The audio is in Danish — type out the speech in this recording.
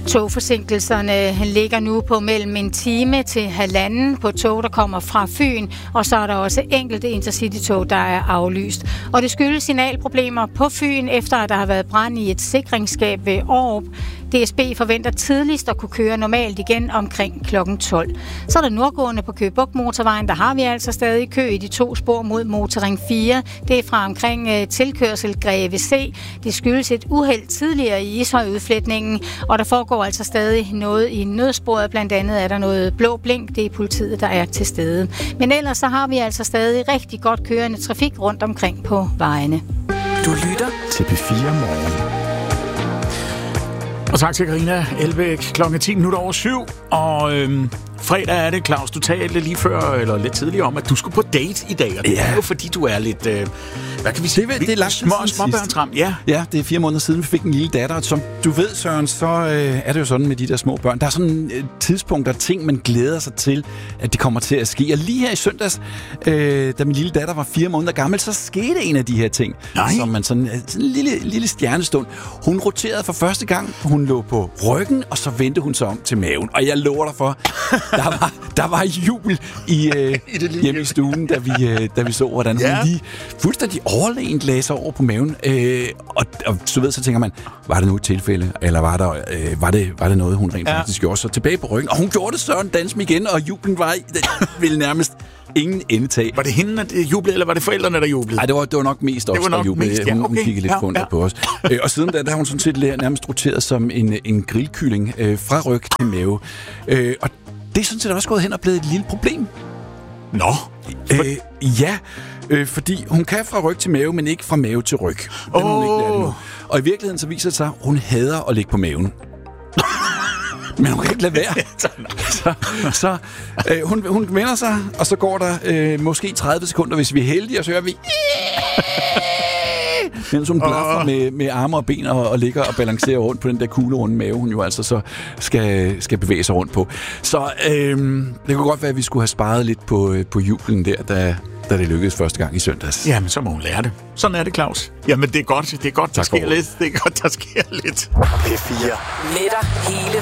Togforsinkelserne ligger nu på mellem 1 time til 1,5 på tog, der kommer fra Fyn, og så er der også enkelte intercity-tog, der er aflyst. Og det skyldes signalproblemer på Fyn, efter at der har været brand i et sikringsskab ved Aarup. DSB forventer tidligst at kunne køre normalt igen omkring kl. 12. Så er der nordgående på Køge Bugt Motorvejen. Der har vi altså stadig kø i de 2 spor mod Motorring 4. Det er fra omkring tilkørsel Greve C. Det skyldes et uheld tidligere i Ishøj-udfletningen, og der foregår altså stadig noget i nødsporet. Blandt andet er der noget blå blink. Det er politiet, der er til stede. Men ellers så har vi altså stadig rigtig godt kørende trafik rundt omkring på vejene. Du lytter til P4 Morgen. Og tak til Carina Elbæk, 7:10, og fredag er det, Claus. Du talte lige før, eller lidt tidligere om, at du skulle på date i dag, og det er jo fordi, du er lidt, hvad kan vi sige? Det er langt småbørnsram. Ja, det er 4 måneder siden, vi fik en lille datter. Som du ved, Søren, så er det jo sådan med de der små børn. Der er sådan et tidspunkt, der er ting, man glæder sig til, at det kommer til at ske. Og lige her i søndags, da min lille datter var 4 måneder gammel, så skete en af de her ting. Som man sådan en lille stjernestund. Hun roterede for første gang. Hun lå på ryggen, og så vendte hun sig om til maven. Og jeg lover dig for, der var jubel hjemme i stuen, da vi så, hvordan hun lige fuldstændig overlegent lagde sig over på maven. Og så ved, så tænker man, var det nu et tilfælde, eller var det noget, hun rent faktisk gjorde? Så tilbage på ryggen, og hun gjorde det sådan, dansen igen, og jublen var ville nærmest ingen endetag. Var det hende, der jublede, eller var det forældrene, der jublede? Nej, det var nok mest os, der jublede. Hun kiggede lidt fundet på os. Og siden da har hun sådan set nærmest roteret som en grillkylling fra ryg til mave. Og det er sådan set også gået hen og blevet et lille problem. Nå? Fordi hun kan fra ryg til mave, men ikke fra mave til ryg. Hun ikke lært endnu. Og i virkeligheden så viser det sig, at hun hader at ligge på maven. Men hun kan ikke lade være. Så hun vender sig, og så går der måske 30 sekunder, hvis vi er heldige, og så hører vi... mens hun blaffer med arme og ben og ligger og balancerer rundt på den der kuglerunde mave, hun jo altså så skal bevæge sig rundt på. Så det kunne godt være, at vi skulle have sparet lidt på jublen der, da det lykkedes første gang i søndags. Jamen, så må hun lære det. Sådan er det, Claus. Jamen, det er godt, der sker lidt. Det er godt, der sker lidt. P4 med dig hele